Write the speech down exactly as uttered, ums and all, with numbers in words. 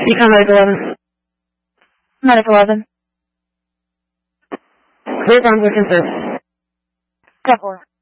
Become Medic eleven. Medic eleven. Clear ground with confirm. ten four.